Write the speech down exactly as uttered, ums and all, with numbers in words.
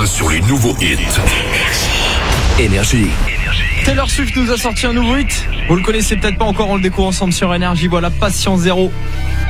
main sur les nouveaux hits. Énergie. Taylor Swift nous a sorti un nouveau hit. Vous le connaissez peut-être pas encore, on le découvre ensemble sur Énergie. Voilà, Patience Zéro.